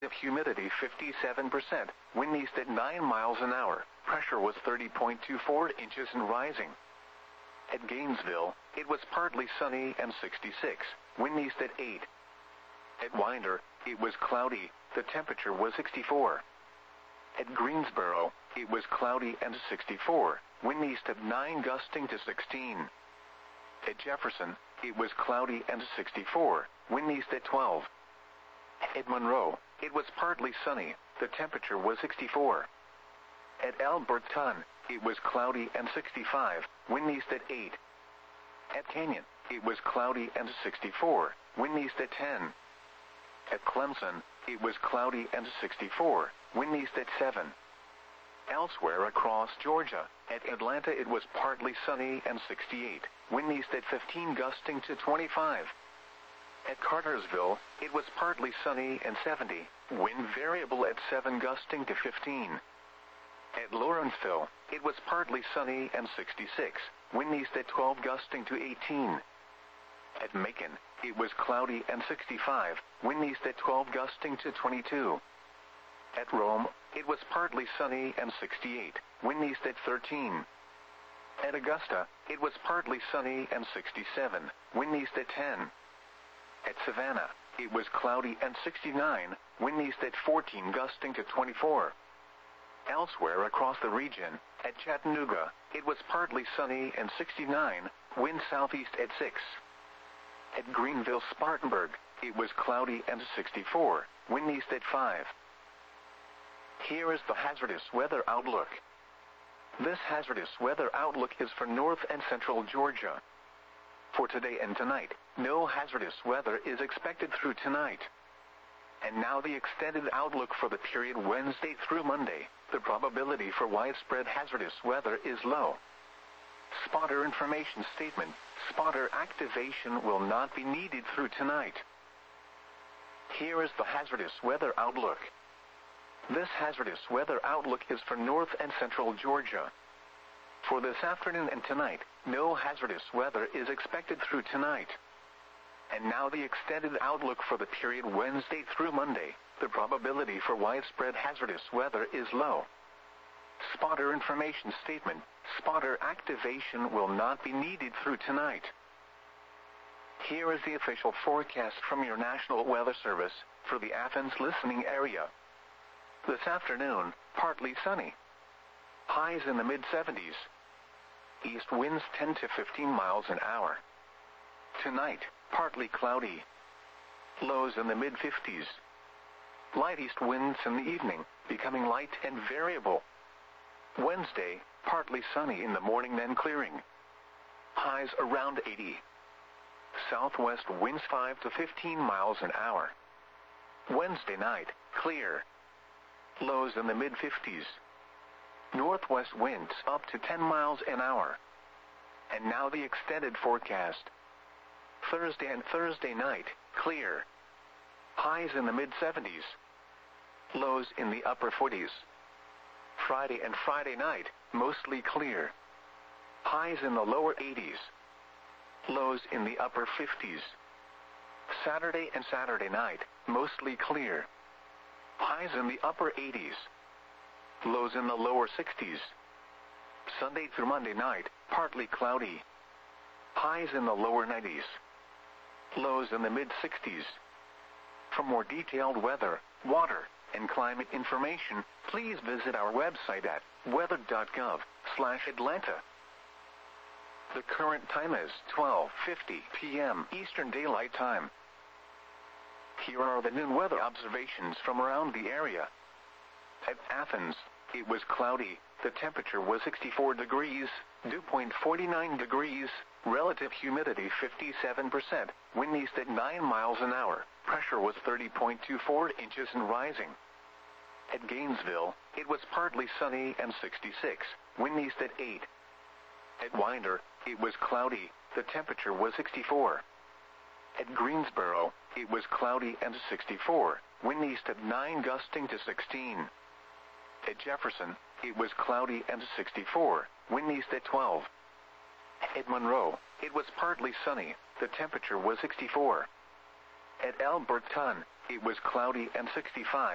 relative humidity 57%, wind east at 9 miles an hour, pressure was 30.24 inches and rising. At Gainesville, it was partly sunny and 66, wind east at 8. At Winder, it was cloudy, the temperature was 64. At Greensboro, it was cloudy and 64, wind east at 9 gusting to 16. At Jefferson, it was cloudy and 64, wind east at 12. At Monroe, it was partly sunny, the temperature was 64. At Alberton, it was cloudy and 65, wind east at 8. At Canyon, it was cloudy and 64, wind east at 10. At Clemson, it was cloudy and 64, wind east at 7. Elsewhere across Georgia, at Atlanta it was partly sunny and 68, wind east at 15 gusting to 25. At Cartersville, it was partly sunny and 70, wind variable at 7 gusting to 15. At Lawrenceville, it was partly sunny and 66, wind east at 12 gusting to 18. At Macon, it was cloudy and 65, wind east at 12 gusting to 22. At Rome, it was partly sunny and 68, wind east at 13. At Augusta, it was partly sunny and 67, wind east at 10. At Savannah, it was cloudy and 69, wind east at 14 gusting to 24. Elsewhere across the region, at Chattanooga, it was partly sunny and 69, wind southeast at 6. At Greenville-Spartanburg, it was cloudy and 64, wind east at 5. Here is the hazardous weather outlook. This hazardous weather outlook is for north and central Georgia. For today and tonight, no hazardous weather is expected through tonight. And now the extended outlook for the period Wednesday through Monday. The probability for widespread hazardous weather is low. Spotter information statement. Spotter activation will not be needed through tonight. Here is the hazardous weather outlook. This hazardous weather outlook is for north and central Georgia. For this afternoon and tonight, no hazardous weather is expected through tonight. And now the extended outlook for the period Wednesday through Monday. The probability for widespread hazardous weather is low. Spotter information statement. Spotter activation will not be needed through tonight. Here is the official forecast from your National Weather Service for the Athens listening area. This afternoon, partly sunny. Highs in the mid-70s. East winds 10 to 15 miles an hour. Tonight, partly cloudy. Lows in the mid-50s. Light east winds in the evening, becoming light and variable. Wednesday, partly sunny in the morning then clearing. Highs around 80. Southwest winds 5 to 15 miles an hour. Wednesday night, clear. Lows in the mid-50s. Northwest winds up to 10 miles an hour. And now the extended forecast. Thursday and Thursday night, clear. Highs in the mid-70s. Lows in the upper 40s. Friday and Friday night, mostly clear. Highs in the lower 80s. Lows in the upper 50s. Saturday and Saturday night, mostly clear. Highs in the upper 80s. Lows in the lower 60s. Sunday through Monday night, partly cloudy. Highs in the lower 90s. Lows in the mid-60s. For more detailed weather, water, and climate information, please visit our website at weather.gov/Atlanta. The current time is 12:50 p.m. Eastern Daylight Time. Here are the noon weather observations from around the area. At Athens, it was cloudy. The temperature was 64 degrees, dew point 49 degrees, relative humidity 57%, wind east at 9 miles an hour, pressure was 30.24 inches and rising. At Gainesville, it was partly sunny and 66, wind east at 8. At Winder, it was cloudy. The temperature was 64. At Greensboro, it was cloudy and 64, wind east at 9 gusting to 16. At Jefferson, it was cloudy and 64, wind east at 12. At Monroe, it was partly sunny. The temperature was 64. At Alberton, it was cloudy and 65.